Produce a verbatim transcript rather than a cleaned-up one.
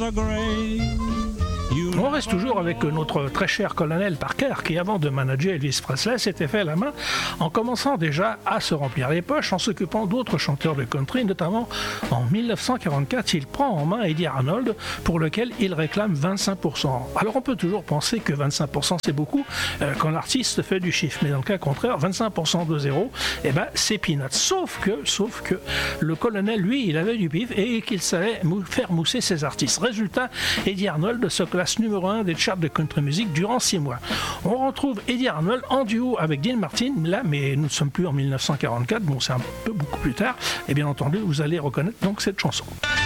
On reste toujours avec notre très cher colonel Parker qui, avant de manager Elvis Presley, s'était fait la main en commençant déjà à se remplir les poches en s'occupant d'autres chanteurs de country, notamment en dix-neuf cent quarante-quatre, il prend en main Eddie Arnold pour lequel il réclame vingt-cinq pour cent. Alors on peut toujours penser que vingt-cinq pour cent c'est beaucoup euh, quand l'artiste fait du chiffre, mais dans le cas contraire, vingt-cinq pour cent de zéro, eh ben, c'est peanuts. Sauf que, sauf que le colonel, lui, il avait du pif et qu'il savait mou- faire mousser ses artistes. Résultat, Eddie Arnold se classe numéro un des charts de country music durant six mois. On retrouve Eddie Arnold en duo avec Dean Martin, là, mais nous ne sommes plus en dix-neuf cent quarante-quatre, bon, c'est un peu beaucoup plus tard, et bien entendu, vous allez reconnaître donc cette chanson.